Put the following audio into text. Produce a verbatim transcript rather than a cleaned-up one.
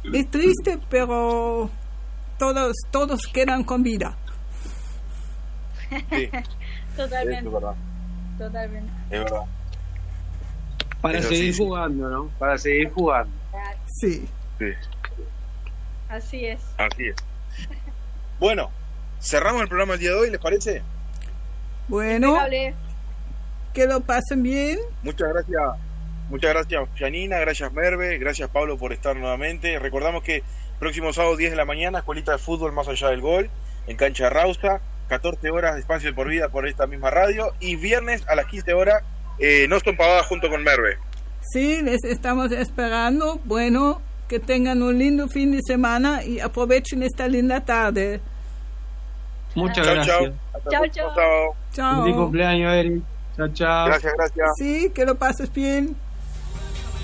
es triste, pero todos todos quedan con vida. Sí, Totalmente. es verdad. Totalmente. Es verdad. Para Eso seguir sí, sí. jugando, ¿no? Para seguir jugando. Sí. Sí, Así es. así es. Bueno, cerramos el programa el día de hoy, ¿les parece? Bueno, Impecable. que lo pasen bien. Muchas gracias, muchas gracias Janina, gracias Merve, gracias Pablo por estar nuevamente. Recordamos que próximo sábado diez de la mañana, Escuelita de Fútbol Más Allá del Gol, en Cancha Rausta, catorce horas de Espacio de por Vida por esta misma radio, y viernes a las quince horas, eh, No Son Pavadas junto con Merve. Sí, les estamos esperando. Bueno, que tengan un lindo fin de semana y aprovechen esta linda tarde. Muchas Chao, gracias. chao. Hasta Chao, el próximo chao. sábado. Chao. Feliz cumpleaños, Eri. Chao, chao. Gracias, gracias. Sí, que lo pases bien.